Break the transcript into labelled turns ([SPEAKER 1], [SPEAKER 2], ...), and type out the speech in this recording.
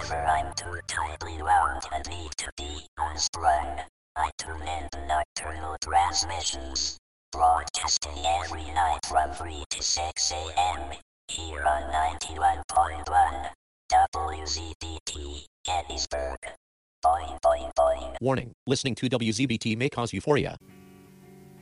[SPEAKER 1] whenever I'm too tightly wound and need to be unsprung, I tune in to Nocturnal Transmissions, broadcasting every night from 3 to 6 a.m. here on 91.1 WZBT Gettysburg. Boing, boing, boing.
[SPEAKER 2] Warning, listening to WZBT may cause euphoria.